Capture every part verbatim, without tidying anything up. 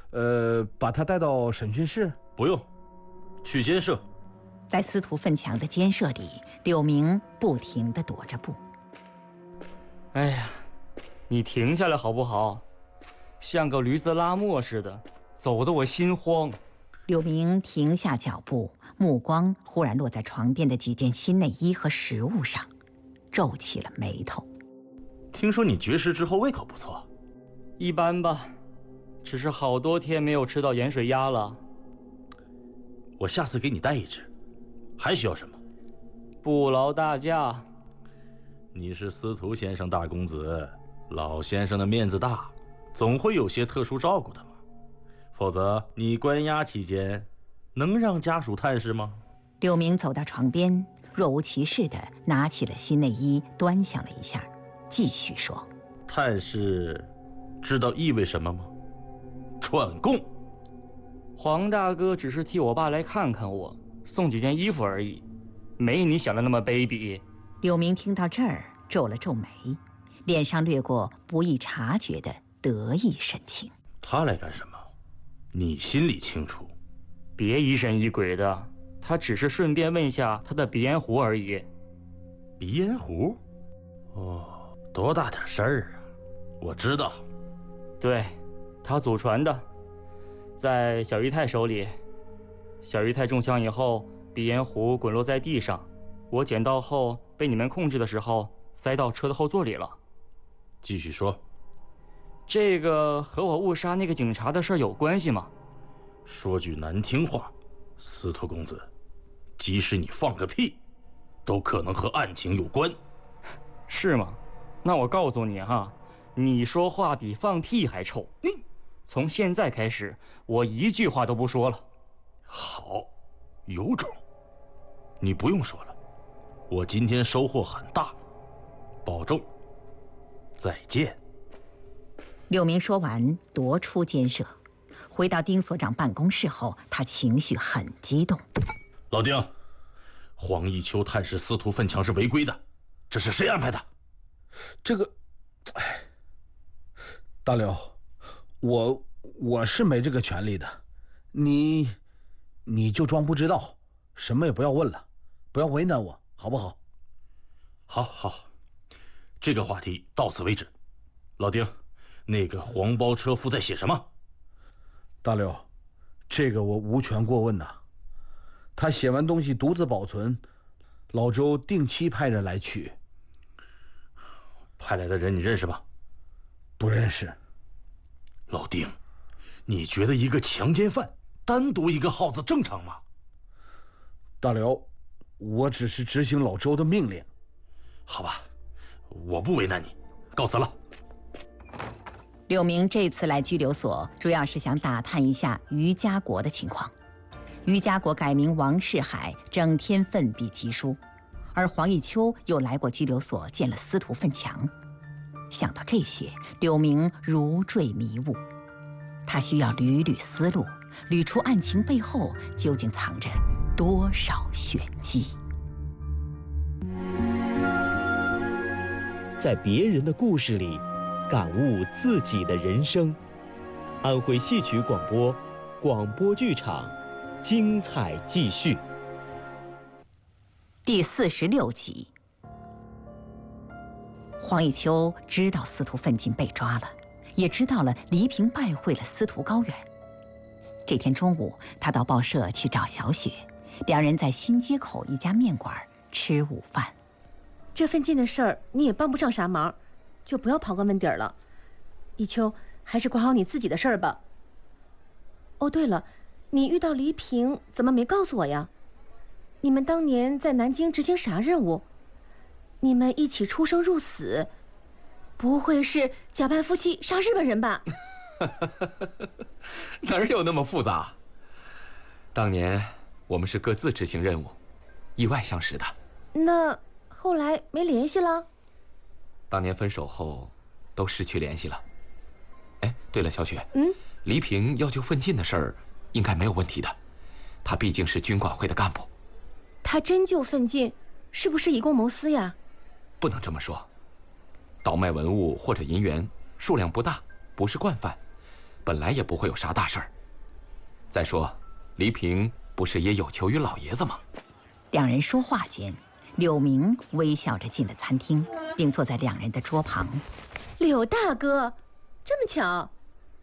呃，把他带到审讯室？ 不用，去监舍。 在司徒奋强的监舍里，柳明不停地踱着步。 哎呀，你停下来好不好？像个驴子拉磨似的，走得我心慌。 柳明停下脚步，目光忽然落在床边的几件新内衣和食物上，皱起了眉头。 听说你绝食之后胃口不错。 一般吧，只是好多天没有吃到盐水鸭了。 我下次给你带一只。还需要什么？ 不劳大驾。 你是司徒先生大公子，老先生的面子大，总会有些特殊照顾的嘛。否则你关押期间，能让家属探视吗？ 柳明走到床边，若无其事地拿起了新内衣，端详了一下，继续说：“ 探视，知道意味什么吗？串供。 黄大哥只是替我爸来看看我。”送几件衣服而已，没你想的那么卑鄙。 柳明听到这儿，皱了皱眉，脸上掠过不易察觉的得意神情。 他来干什么？你心里清楚。 别疑神疑鬼的，他只是顺便问一下他的鼻烟壶而已。 鼻烟壶？哦，多大点事儿啊！我知道。 对，他祖传的，在小姨太手里。小姨太中枪以后，鼻烟壶滚落在地上，我捡到后被你们控制的时候，塞到车的后座里了。 继续说。 这个和我误杀那个警察的事有关系吗？ 说句难听话，司徒公子，即使你放个屁，都可能和案情有关。 是吗？那我告诉你哈，你说话比放屁还臭。 你从现在开始，我一句话都不说了。 好，有种。你不用说了，我今天收获很大，保重。再见。 柳明说完，踱出监舍，回到丁所长办公室后，他情绪很激动。 老丁，黄一秋探视司徒奋强是违规的，这是谁安排的？ 这个，哎，大刘，我我是没这个权利的，你。你就装不知道，什么也不要问了，不要为难我，好不好？ 好，好，这个话题到此为止。老丁，那个黄包车夫在写什么？ 大刘，这个我无权过问呐。他写完东西独自保存，老周定期派人来取。 派来的人你认识吗？ 不认识。 老丁，你觉得一个强奸犯单独一个号子正常吗？ 大刘，我只是执行老周的命令。 好吧，我不为难你，告辞了。 柳明这次来拘留所，主要是想打探一下于家国的情况。于家国改名王世海，整天奋笔疾书，而黄一秋又来过拘留所见了司徒奋强。想到这些，柳明如坠迷雾。他需要捋捋思路，捋出案情背后究竟藏着多少玄机。 在别人的故事里感悟自己的人生。安徽戏曲广播，广播剧场，精彩继续。 第四十六集。黄一秋知道司徒奋进被抓了，也知道了黎平拜会了司徒高远。这天中午，他到报社去找小雪，两人在新街口一家面馆吃午饭。 这奋进的事儿你也帮不上啥忙，就不要刨根问底儿了。一秋，还是管好你自己的事儿吧。哦，对了，你遇到黎平怎么没告诉我呀？你们当年在南京执行啥任务？你们一起出生入死，不会是假扮夫妻杀日本人吧？ 哪有那么复杂？当年我们是各自执行任务，意外相识的。 那后来没联系了？ 当年分手后，都失去联系了。哎，对了，小雪， 嗯， 黎平要救奋进的事儿，应该没有问题的。他毕竟是军管会的干部。 他真救奋进，是不是以公谋私呀？ 不能这么说。倒卖文物或者银元数量不大，不是惯犯， 本来也不会有啥大事儿。再说，黎平不是也有求于老爷子吗？ 两人说话间，柳明微笑着进了餐厅，并坐在两人的桌旁。 柳大哥，这么巧？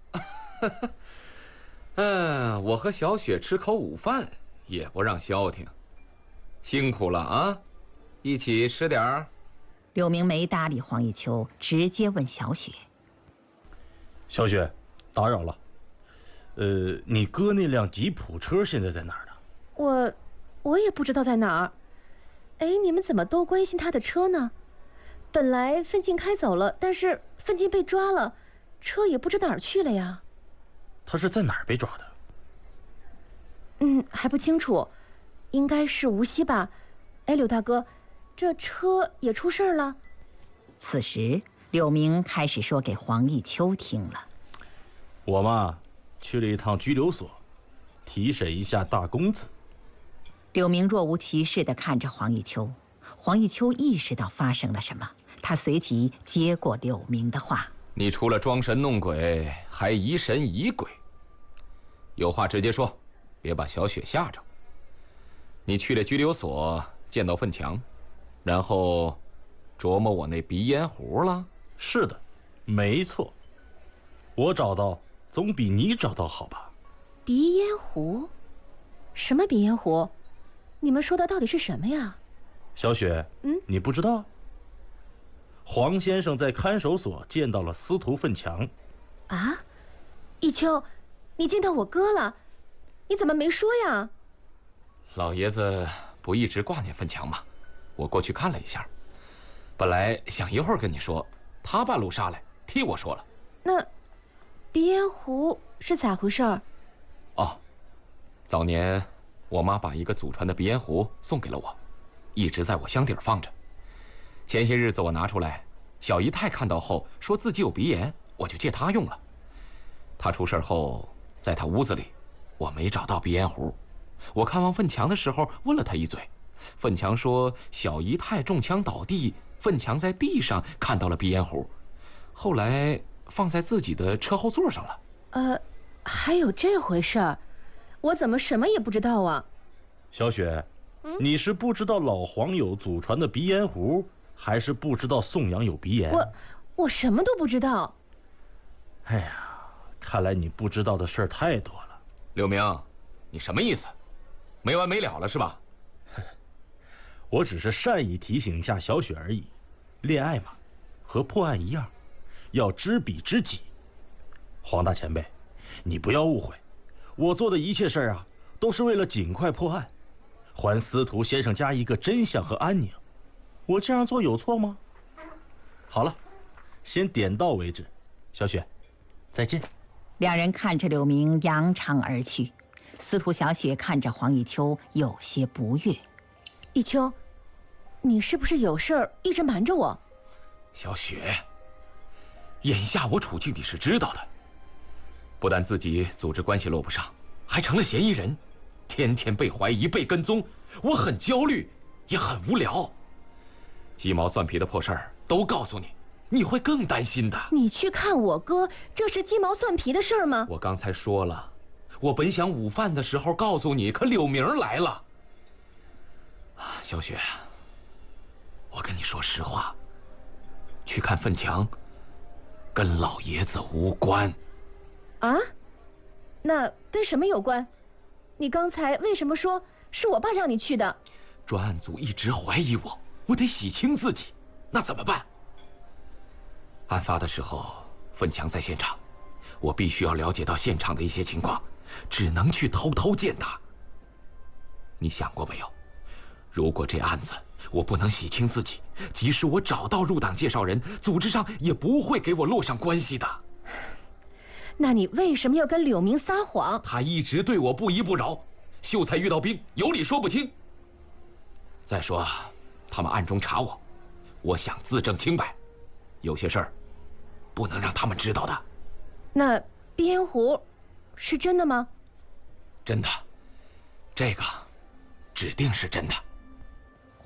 嗯，我和小雪吃口午饭也不让消停，辛苦了啊！一起吃点儿。 柳明没搭理黄一秋，直接问小雪：“ 小雪，打扰了。呃，你哥那辆吉普车现在在哪儿呢？” 我，我也不知道在哪儿。哎，你们怎么都关心他的车呢？本来奋进开走了，但是奋进被抓了，车也不知哪儿去了呀。 他是在哪儿被抓的？ 嗯，还不清楚，应该是无锡吧。哎，柳大哥，这车也出事儿了。 此时，柳明开始说给黄一秋听了。 我嘛，去了一趟拘留所，提审一下大公子。 柳明若无其事地看着黄一秋，黄一秋意识到发生了什么，他随即接过柳明的话：“ 你除了装神弄鬼，还疑神疑鬼。有话直接说，别把小雪吓着。你去了拘留所，见到奋强，然后琢磨我那鼻烟壶了？”“ 是的，没错。我找到总比你找到好吧？”“ 鼻烟壶？什么鼻烟壶？你们说的到底是什么呀？”“ 小雪， 嗯， 你不知道？黄先生在看守所见到了司徒奋强。”“ 啊，一秋，你见到我哥了？你怎么没说呀？”“ 老爷子不一直挂念奋强吗？我过去看了一下，本来想一会儿跟你说，他半路杀来替我说了。”“ 那鼻烟壶是咋回事儿？”“ 哦，早年我妈把一个祖传的鼻烟壶送给了我，一直在我箱底儿放着。前些日子我拿出来，小姨太看到后说自己有鼻炎，我就借她用了。她出事后，在她屋子里，我没找到鼻烟壶。我看望奋强的时候问了他一嘴，奋强说小姨太中枪倒地，奋强在地上看到了鼻烟壶，后来放在自己的车后座上了。”“ 呃，还有这回事儿？我怎么什么也不知道啊？”“ 小雪，你是不知道老黄有祖传的鼻烟壶，还是不知道宋阳有鼻炎？”“ 我我什么都不知道。”“ 哎呀，看来你不知道的事儿太多了。”“ 柳明，你什么意思？没完没了了是吧？”“ 我只是善意提醒一下小雪而已。恋爱嘛，和破案一样，要知彼知己。黄大前辈，你不要误会，我做的一切事儿啊，都是为了尽快破案，还司徒先生家一个真相和安宁。我这样做有错吗？好了，先点到为止。小雪，再见。” 两人看着柳明扬长而去。司徒小雪看着黄一秋，有些不悦：“ 一秋，你是不是有事儿一直瞒着我？”“ 小雪，眼下我处境你是知道的，不但自己组织关系落不上，还成了嫌疑人，天天被怀疑、被跟踪，我很焦虑，也很无聊。鸡毛蒜皮的破事儿都告诉你，你会更担心的。”“ 你去看我哥，这是鸡毛蒜皮的事儿吗？”“ 我刚才说了，我本想午饭的时候告诉你，可柳明来了。小雪，我跟你说实话，去看奋强，跟老爷子无关。”“ 啊？那跟什么有关？你刚才为什么说是我爸让你去的？”“ 专案组一直怀疑我，我得洗清自己，那怎么办？案发的时候，奋强在现场，我必须要了解到现场的一些情况，只能去偷偷见他。你想过没有？如果这案子我不能洗清自己，即使我找到入党介绍人，组织上也不会给我落上关系的。”“ 那你为什么要跟柳明撒谎？”“ 他一直对我不依不饶，秀才遇到兵，有理说不清。再说，他们暗中查我，我想自证清白，有些事儿不能让他们知道的。”“ 那鼻烟壶是真的吗？”“ 真的，这个指定是真的。”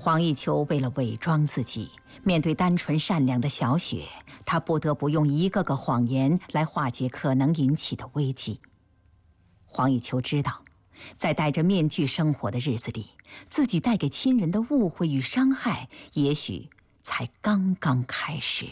黄一秋为了伪装自己，面对单纯善良的小雪，他不得不用一个个谎言来化解可能引起的危机。黄一秋知道，在戴着面具生活的日子里，自己带给亲人的误会与伤害，也许才刚刚开始。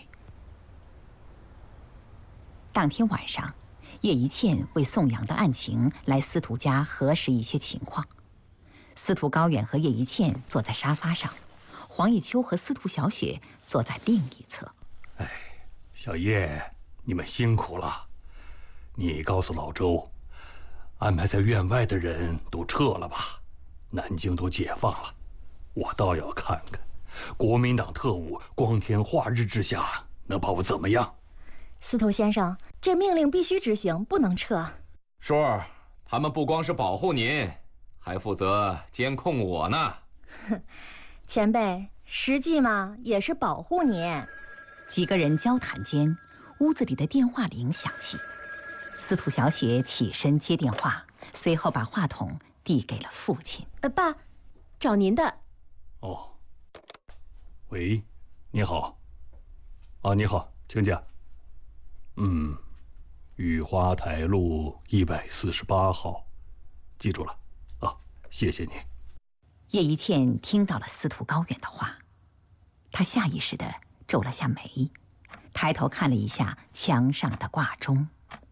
当天晚上，叶一茜为宋阳的案情来司徒家核实一些情况。司徒高远和叶一茜坐在沙发上，黄一秋和司徒小雪坐在另一侧。 哎，小叶，你们辛苦了。你告诉老周，安排在院外的人都撤了吧，南京都解放了。我倒要看看，国民党特务光天化日之下能把我怎么样？ 司徒先生，这命令必须执行，不能撤。 叔儿，他们不光是保护您，还负责监控我呢。 前辈，实际嘛也是保护你。 几个人交谈间，屋子里的电话铃响起。司徒小雪起身接电话，随后把话筒递给了父亲。 呃，爸，找您的。 哦，喂，你好。啊，你好，请讲。嗯，雨花台路一百四十八号，记住了。啊，谢谢你。 叶一茜听到了司徒高远的话，她下意识地皱了下眉，抬头看了一下墙上的挂钟。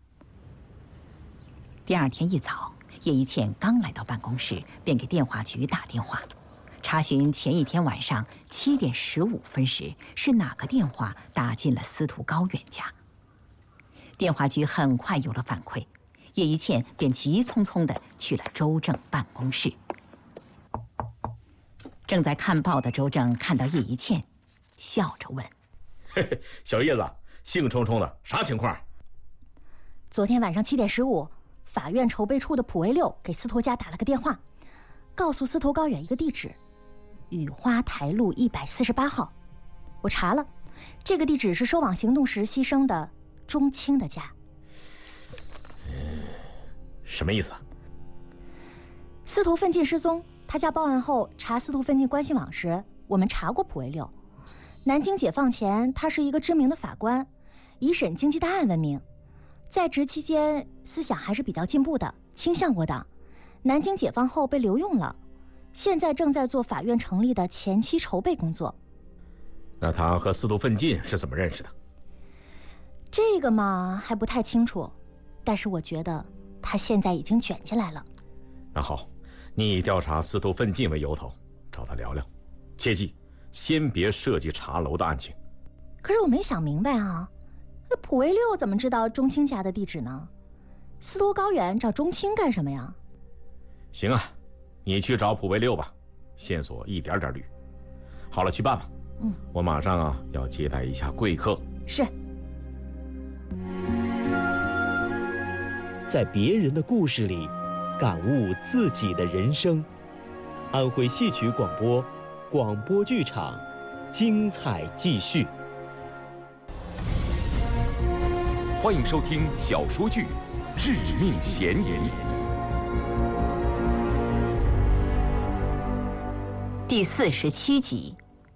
第二天一早，叶一茜刚来到办公室，便给电话局打电话，查询前一天晚上七点十五分时是哪个电话打进了司徒高远家。电话局很快有了反馈，叶一茜便急匆匆地去了周正办公室。正在看报的周正看到叶一茜，笑着问：“ 嘿嘿，小叶子，兴冲冲的，啥情况？” 昨天晚上七点十五，法院筹备处的普卫六给司徒家打了个电话，告诉司徒高远一个地址：雨花台路一百四十八号。我查了，这个地址是收网行动时牺牲的钟青的家。 嗯，什么意思啊？ 司徒奋进失踪，他家报案后查司徒奋进关系网时，我们查过普卫六。南京解放前，他是一个知名的法官，以审经济大案闻名。在职期间，思想还是比较进步的，倾向我党。南京解放后被留用了，现在正在做法院成立的前期筹备工作。 那他和司徒奋进是怎么认识的？ 这个嘛，还不太清楚，但是我觉得他现在已经卷进来了。 那好，你以调查司徒奋进为由头，找他聊聊，切记先别涉及茶楼的案情。 可是我没想明白啊，那普卫六怎么知道钟青家的地址呢？司徒高远找钟青干什么呀？ 行啊，你去找普卫六吧，线索一点点捋。好了，去办吧。 嗯， 我马上啊要接待一下贵客。 是。 在别人的故事里，感悟自己的人生。安徽戏曲广播，广播剧场，精彩继续。 欢迎收听小说剧《致命嫌疑》 第四十七集。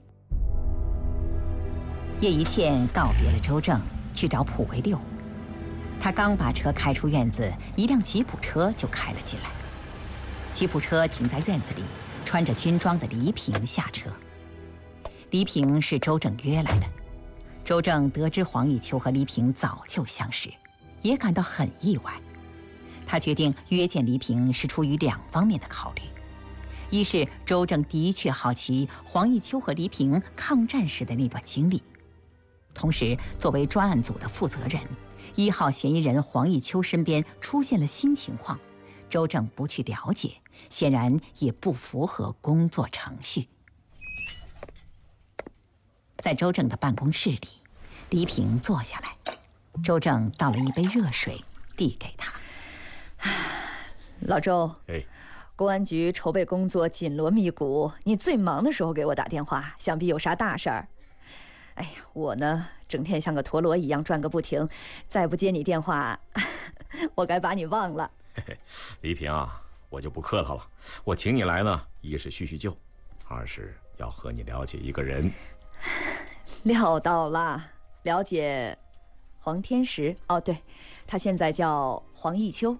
叶一茜告别了周正，去找普卫六。他刚把车开出院子，一辆吉普车就开了进来。吉普车停在院子里，穿着军装的黎平下车。黎平是周正约来的。周正得知黄以秋和黎平早就相识，也感到很意外。他决定约见黎平是出于两方面的考虑：一是周正的确好奇黄以秋和黎平抗战时的那段经历，同时作为专案组的负责人，一号嫌疑人黄以秋身边出现了新情况，周正不去了解，显然也不符合工作程序。在周正的办公室里，黎平坐下来，周正倒了一杯热水递给他。 老周， 哎， 公安局筹备工作紧锣密鼓，你最忙的时候给我打电话，想必有啥大事儿。哎呀，我呢，整天像个陀螺一样转个不停，再不接你电话，我该把你忘了。 嘿嘿，黎平啊，我就不客套了。我请你来呢，一是叙叙旧，二是要和你了解一个人。 料到了，了解黄天石。哦，对，他现在叫黄奕秋。